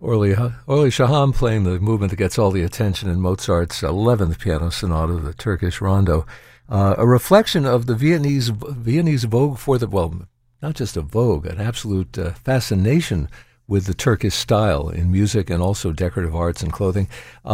Orly Shaham playing the movement that gets all the attention in Mozart's 11th Piano Sonata, the Turkish Rondo, a reflection of the Viennese vogue for not just a vogue, an absolute fascination with the Turkish style in music and also decorative arts and clothing.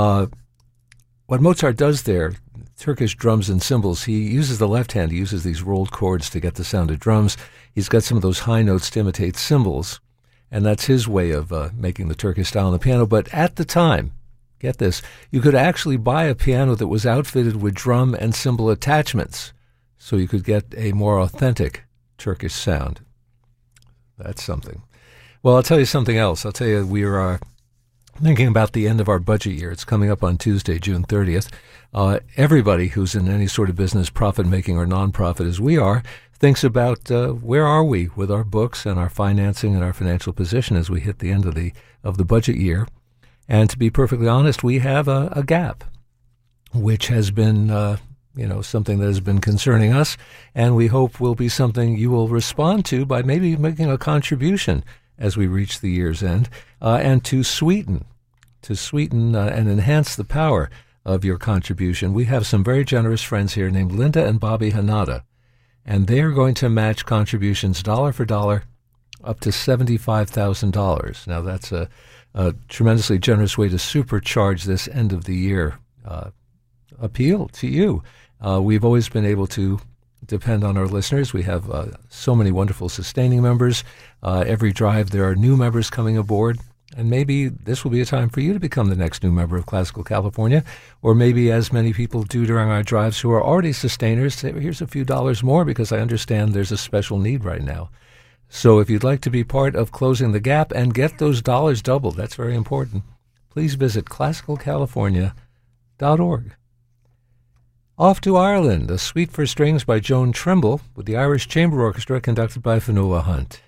What Mozart does there, Turkish drums and cymbals, he uses the left hand. He uses these rolled chords to get the sound of drums. He's got some of those high notes to imitate cymbals, and that's his way of making the Turkish style on the piano. But at the time, get this, you could actually buy a piano that was outfitted with drum and cymbal attachments, so you could get a more authentic Turkish sound. That's something. Well, I'll tell you something else. I'll tell you, we are thinking about the end of our budget year. It's coming up on Tuesday, June 30th. Everybody who's in any sort of business, profit-making or non-profit as we are, thinks about where are we with our books and our financing and our financial position as we hit the end of the budget year. And to be perfectly honest, we have a gap, which has been something that has been concerning us, and we hope will be something you will respond to by maybe making a contribution as we reach the year's end, and to sweeten and enhance the power of your contribution. We have some very generous friends here named Linda and Bobby Hanada, and they are going to match contributions dollar for dollar up to $75,000. Now, that's a tremendously generous way to supercharge this end of the year appeal to you. We've always been able to depend on our listeners. We have so many wonderful sustaining members. Every drive there are new members coming aboard, and maybe this will be a time for you to become the next new member of Classical California, or maybe as many people do during our drives who are already sustainers, say, here's a few dollars more because I understand there's a special need right now. So if you'd like to be part of closing the gap and get those dollars doubled, that's very important, please visit classicalcalifornia.org. Off to Ireland, a suite for strings by Joan Trimble with the Irish Chamber Orchestra conducted by Fionnuala Hunt.